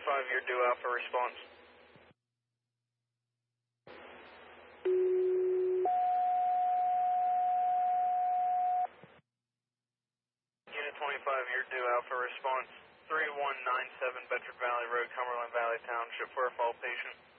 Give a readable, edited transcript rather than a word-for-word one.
25, you're due out for response. Unit 25, you're due out for response. 3197 Bedford Valley Road, Cumberland Valley Township for a fall patient.